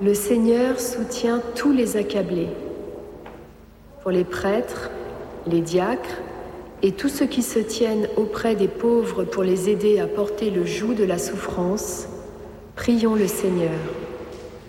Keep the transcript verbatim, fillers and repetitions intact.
Le Seigneur soutient tous les accablés. Pour les prêtres, les diacres et tous ceux qui se tiennent auprès des pauvres pour les aider à porter le joug de la souffrance, prions le Seigneur.